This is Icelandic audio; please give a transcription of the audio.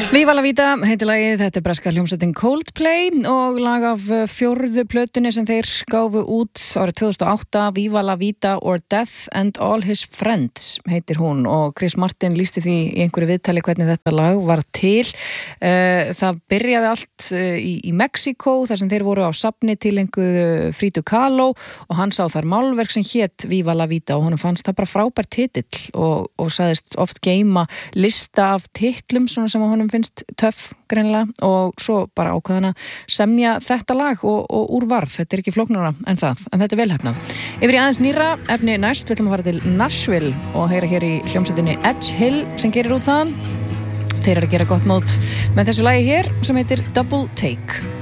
Viva la vida heitir lagið, þetta breska hljómsveitin Coldplay og lag af fjórðu plötunni sem þeir gáfu út árið 2008, Viva la vida or Death and all his friends heitir hún og Chris Martin lýsti því í einhverju viðtali hvernig þetta lag var til. Það byrjaði allt í Mexíkó þar sem þeir voru á safni til einhverju Frida Kahlo og hann sá þar málverk sem hét Viva la vida og honum fannst það bara frábær titill og sagðist oft geyma lista af titlum svona sem honum finnst töff greinilega og svo bara ákveðana semja þetta lag og úr varð, þetta ekki flóknara en það, en þetta velhefnað. Yfir í aðeins nýra efni næst, við ætlum að fara til Nashville og heyra hér í hljómsveitinni Edge Hill sem gerir út þaðan. Þeir eru að gera gott mót með þessu lagi hér sem heitir Double Take.